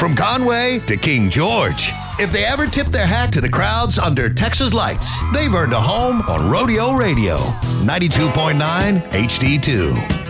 from Conway to King George. If they ever tip their hat to the crowds under Texas lights, they've earned a home on Rodeo Radio, 92.9 HD2.